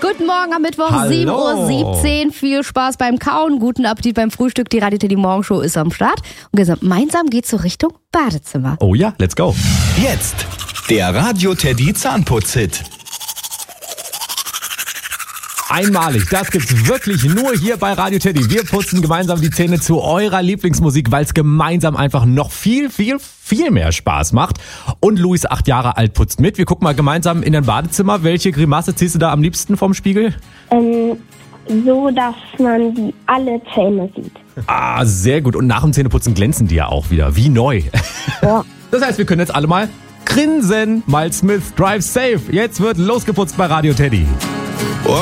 Guten Morgen am Mittwoch, Hallo. 7:17 Uhr. Viel Spaß beim Kauen, guten Appetit beim Frühstück. Die Radio Teddy Morgenshow ist am Start. Und gemeinsam geht's so Richtung Badezimmer. Oh ja, let's go. Jetzt der Radio Teddy Zahnputz-Hit. Einmalig, das gibt's wirklich nur hier bei Radio Teddy. Wir putzen gemeinsam die Zähne zu eurer Lieblingsmusik, weil es gemeinsam einfach noch viel mehr Spaß macht. Und Luis, 8 Jahre alt, putzt mit. Wir gucken mal gemeinsam in dein Badezimmer. Welche Grimasse ziehst du da am liebsten vom Spiegel? So, dass man die alle Zähne sieht. Ah, sehr gut. Und nach dem Zähneputzen glänzen die ja auch wieder, wie neu. Ja. Das heißt, wir können jetzt alle mal grinsen. Miles Smith, Drive Safe. Jetzt wird losgeputzt bei Radio Teddy.